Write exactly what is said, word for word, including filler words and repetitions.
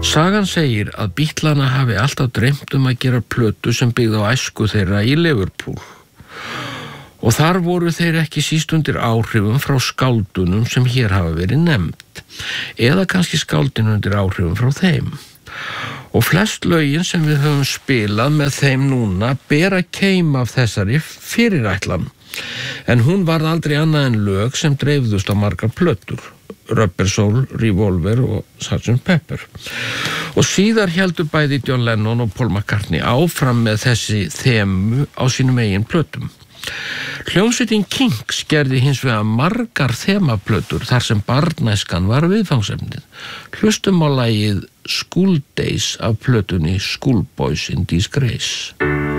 Sagan segir að Beatlana hafi alltaf dreymt um að gera plötu sem byggði á æsku þeirra í Liverpool. Og þar voru þeir ekki síst undir áhrifum frá skáldunum sem hér hafa verið nefnd, eða kannski skáldinu undir áhrifum frá þeim. Og flest lögin sem við höfum spilað með þeim núna bera keim af þessari fyrirætlan, en hún varð aldrei annað en lög sem dreifðust á margar plötur. Rubber Soul, Revolver og sergeant Pepper. Og síðar héldu bæði John Lennon og Paul McCartney áfram með þessi þemu á sínum eigin plötum. Hljómsveitin Kinks gerði hins vegar margar þemaplötur þar sem barnæskan var viðfangsefnið. Hlustum á lagið School Days af plötunni Schoolboys in Disgrace.